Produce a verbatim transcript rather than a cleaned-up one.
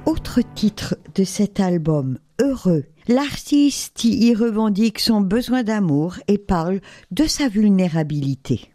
Autre titre de cet album, Heureux. L'artiste y revendique son besoin d'amour et parle de sa vulnérabilité.